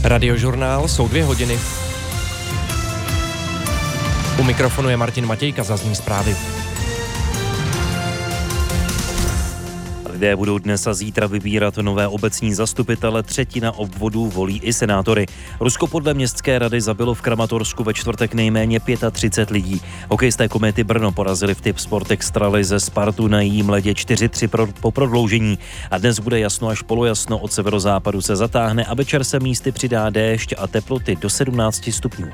Radiožurnál, jsou 2 hodiny. U mikrofonu je Martin Matějka, zazní zprávy. Lidé budou dnes a zítra vybírat nové obecní zastupitele, 1/3 obvodů volí i senátory. Rusko podle městské rady zabilo v Kramatorsku ve čtvrtek nejméně 35 lidí. Hokejisté Komety Brno porazili v Tip Sport Extralize Spartu na jejím ledě 4-3 po prodloužení. A dnes bude jasno až polojasno, od severozápadu se zatáhne a večer se místy přidá déšť a teploty do 17 stupňů.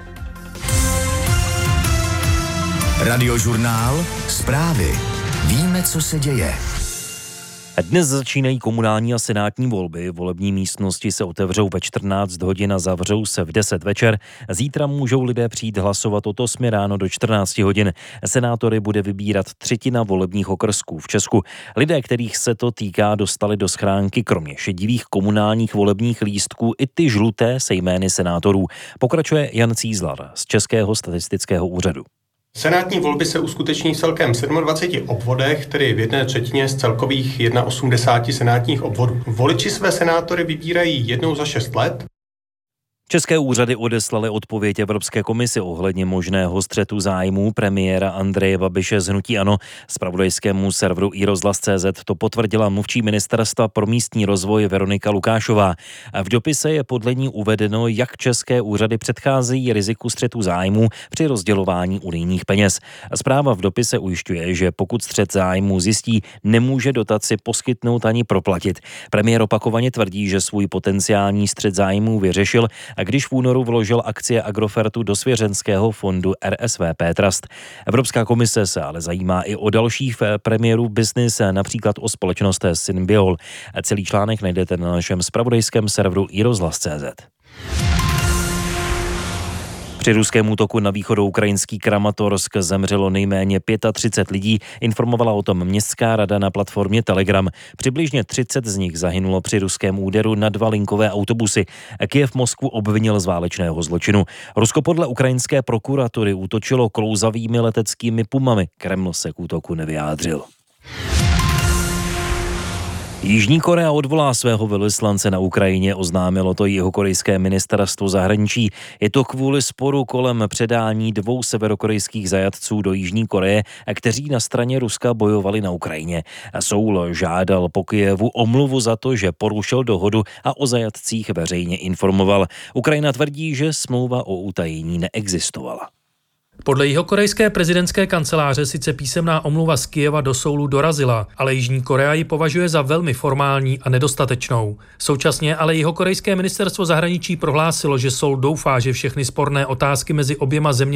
Radiožurnál, zprávy. Víme, co se děje. Dnes začínají komunální a senátní volby. Volební místnosti se otevřou ve 14 hodin a zavřou se v 10 večer. Zítra můžou lidé přijít hlasovat od 8 ráno do 14 hodin. Senátory bude vybírat 1/3 volebních okrsků v Česku. Lidé, kterých se to týká, dostali do schránky kromě šedivých komunálních volebních lístků i ty žluté se jmény senátorů. Pokračuje Jan Cízlar z Českého statistického úřadu. Senátní volby se uskuteční v celkem 27 obvodech, tedy v 1/3 z celkových 81 senátních obvodů. Voliči své senátory vybírají jednou za 6 let. České úřady odeslaly odpověď Evropské komisi ohledně možného střetu zájmů premiéra Andreje Babiše z hnutí ANO. Zpravodajskému serveru iRozhlas.cz to potvrdila mluvčí ministerstva pro místní rozvoj Veronika Lukášová. V dopise je podle ní uvedeno, jak české úřady předcházejí riziku střetu zájmů při rozdělování unijních peněz. Zpráva v dopise ujišťuje, že pokud střet zájmů zjistí, nemůže dotaci poskytnout ani proplatit. Premiér opakovaně tvrdí, že svůj potenciální střet zájmů vyřešil, a když v únoru vložil akcie Agrofertu do svěřenského fondu RSVP Trust. Evropská komise se ale zajímá i o dalších premiérů business, například o společnost Synbiol. Celý článek najdete na našem zpravodajském serveru iRozhlas.cz. Při ruském útoku na východoukrajinský Kramatorsk zemřelo nejméně 35 lidí, informovala o tom městská rada na platformě Telegram. Přibližně 30 z nich zahynulo při ruském úderu na 2 linkové autobusy. Kyjev Moskvu obvinil z válečného zločinu. Rusko podle ukrajinské prokuratury útočilo klouzavými leteckými pumami. Kreml se k útoku nevyjádřil. Jižní Korea odvolá svého velvyslance na Ukrajině, oznámilo to jihokorejské ministerstvo zahraničí. Je to kvůli sporu kolem předání 2 severokorejských zajatců do Jižní Koreje, kteří na straně Ruska bojovali na Ukrajině. Soul žádal po Kyjevu omluvu za to, že porušil dohodu a o zajatcích veřejně informoval. Ukrajina tvrdí, že smlouva o utajení neexistovala. Podle jihokorejské prezidentské kanceláře sice písemná omluva z Kyjeva do Soulu dorazila, ale Jižní Korea ji považuje za velmi formální a nedostatečnou. Současně ale jihokorejské ministerstvo zahraničí prohlásilo, že Soul doufá, že všechny sporné otázky mezi oběma zeměmi